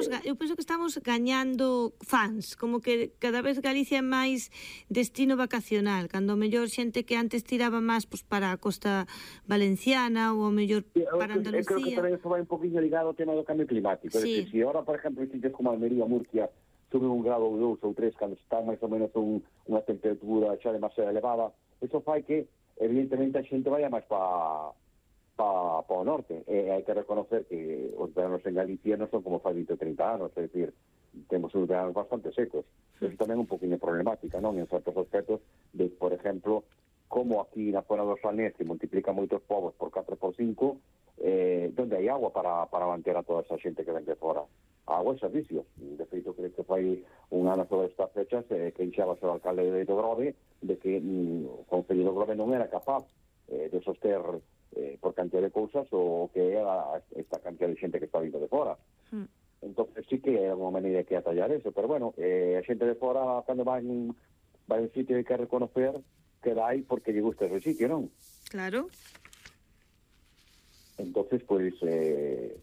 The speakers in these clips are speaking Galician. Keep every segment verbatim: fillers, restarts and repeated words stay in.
estamos, eu penso que estamos gañando fans, como que cada vez Galicia é máis destino vacacional, cando o mellor xente que antes tiraba máis pues, para a costa valenciana ou o mellor Sí, para eu, eu creo que Andalucía. tamén eso vai un poquinho ligado ao tema do cambio climático. Sí. É dicir, se ahora, por exemplo, en sitios como Almería, Murcia, sube un grado ou dous ou tres, cando está máis ou menos un, unha temperatura xa demasiado elevada, eso fai que, evidentemente, a xente vaya máis para pa, pa o norte. E hai que reconocer que os veranos en Galicia non son como fai vinte ou trinta anos, é dicir, temos uns veranos bastante secos. Eso tamén é un poquinho problemática, non? En certos aspectos de, por exemplo, como aquí na zona dos Salnés, que multiplica moitos povos por catro por cinco, eh, donde hai agua para, para manter a toda esa xente que ven de fora. A agua e servicios. De feito, creo que fai un ano sobre estas fechas eh, que enxaba o alcalde de Grove de que mm, o Concello de Grove non era capaz eh, de soster eh, por cantidad de cousas o que era esta cantidad de xente que está vindo de fora. Mm. Entonces sí que é unha maneira que atallar eso, pero bueno, eh, a xente de fora cando van vai a un sitio que quer reconocer que dai porque lle gusta ese sitio, non? Claro. Entonces, pois pues, eh,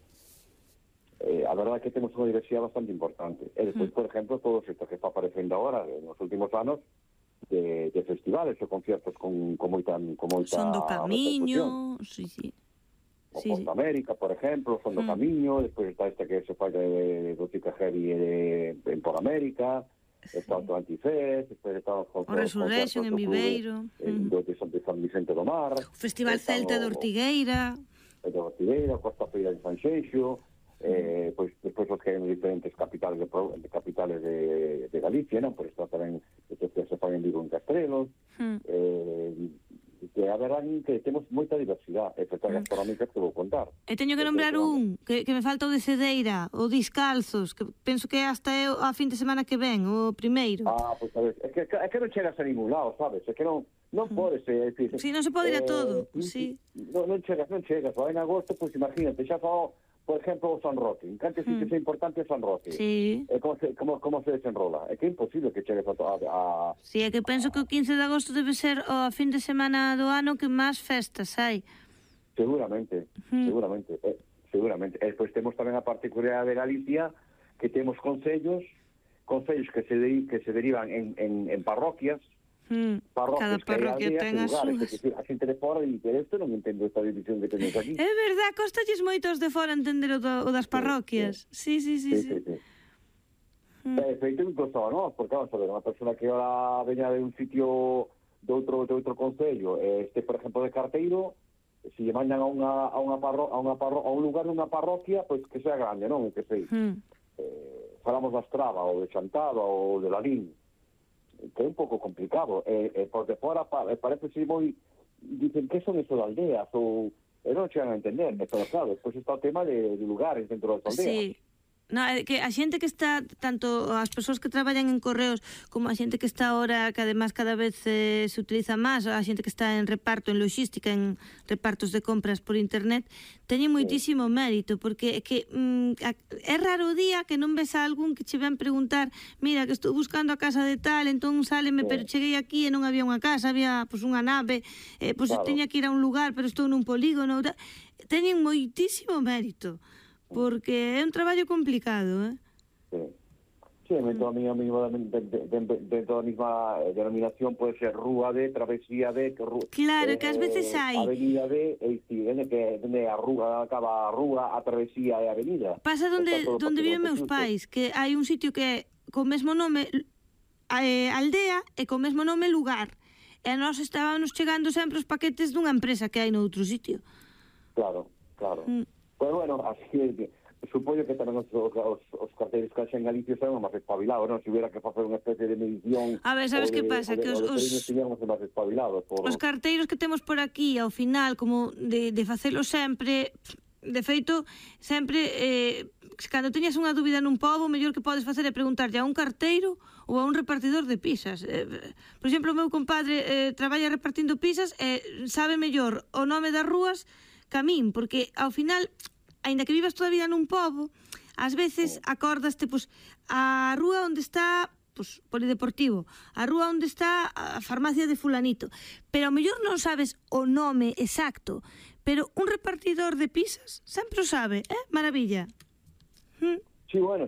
eh, a verdade é que temos unha diversidade bastante importante. E despois, mm. por exemplo, todo isto que está aparecendo agora nos últimos anos de, de festivales ou conciertos con, con moita con moita Son do Camiño, sí, sí. O sí, Porto sí. América, por exemplo, Son do mm. Camiño, despois está este que se fai de, de Botica Heavy de, en Por América, sí. Está o Antifest, despois está o Resurrection en Viveiro, mm. do de San, San Vicente do Mar, o Festival Celta de Ortigueira, de Ortigueira, Costa Feira de Sanxenxo, eh, pois despois os que hai en diferentes capitales de, de capitales de, de Galicia, non? Por isto tamén estes que se fan en Vigo en Castrelos, mm. eh, que a verdade que temos moita diversidade, efectos gastronómicas que vou contar. E teño que nombrar un, que, que me falta o de Cedeira, o Discalzos, que penso que hasta é a fin de semana que ven, o primeiro. Ah, pois pues, a ver, é que, é que non chegas a ningún lado, sabes? É que non non mm. podes, é dicir... Si, non se pode ir a todo, eh, sí. Non, non chegas, non chegas, o en agosto, pois pues, imagínate, xa fa, por exemplo, o San Roque, en canto mm. que é importante o San Roque. Sí. É como se, como, como se desenrola, é que é imposible que chegues a... a, a... Sí, é que penso que o quince de agosto debe ser o fin de semana do ano que máis festas hai. Seguramente, mm. seguramente, eh, seguramente. E despois temos tamén a particularidade de Galicia, que temos concellos, concellos que se, de, que se derivan en, en, en parroquias, Mm, cada parroquia ten as súas. A xente de fora e que isto non entendo esta división que tenéis aquí. É verdad, costalles moitos de fora entender o, do, o das parroquias. Sí, sí, sí, sí. sí, sí. sí. Mm. É, feito un costado, non? Porque, vamos a ver, unha persona que ahora veña de un sitio de outro de outro concello, este, por exemplo, de Carteiro, se lle mandan a unha a unha parro, a unha parro, a un lugar dunha parroquia, pois pues que sea grande, non? Que sei. Mm. Eh, falamos da Estrada ou de Chantada ou de Lalín, que é un pouco complicado, e, e por de fora pa, parece ser moi, dicen que son eso de aldeas, ou e non chegan a entender, e pero claro, despois está o tema de, de lugares dentro das aldeas. Sí. No, é que a xente que está, tanto as persoas que traballan en correos como a xente que está ahora, que además cada vez eh, se utiliza máis, a xente que está en reparto, en logística, en repartos de compras por internet, teñen moitísimo mérito, porque é que mm, é raro o día que non ves a algún que che ven preguntar, mira, que estou buscando a casa de tal, entón sáleme, pero cheguei aquí e non había unha casa, había pues, unha nave, eh, pues claro. Teña que ir a un lugar, pero estou nun polígono, teñen moitísimo mérito, porque é un traballo complicado, eh? Sí, sí, dentro da mesma dentro da mesma denominación pode ser rúa de, travesía de... Que, claro, eh, que ás veces hai... Avenida de, e si, que donde a rúa, acaba a rúa, a travesía e a avenida. Pasa donde, donde viven meus pais, que hai un sitio que é co mesmo nome eh, aldea e co mesmo nome lugar. E nós estábamos chegando sempre os paquetes dunha empresa que hai no outro sitio. Claro, claro. Mm. Pues bueno, así que supoño que tamén os, os, os carteiros que en Galicia son máis espabilados, non? Se hubiera que facer unha especie de medición... A ver, sabes que pasa? Que os, os, por... os carteiros que temos por aquí, ao final, como de, de facelo sempre... De feito, sempre, eh, cando teñas unha dúbida nun pobo, o mellor que podes facer é preguntarlle a un carteiro ou a un repartidor de pizzas. Eh, por exemplo, o meu compadre eh, traballa repartindo pizzas e eh, sabe mellor o nome das rúas que a min, porque ao final... Ainda que vivas toda a vida nun pobo, ás veces acordaste, pois, a rúa onde está, pois, polideportivo, a rúa onde está a farmacia de fulanito, pero ao mellor non sabes o nome exacto, pero un repartidor de pizzas sempre o sabe, eh? Maravilla. ¿Mm? Sí, bueno,